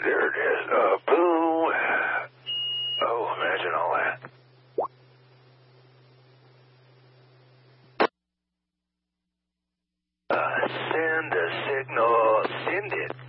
There it is. Boom. Oh, imagine all that. Send a signal. Send it.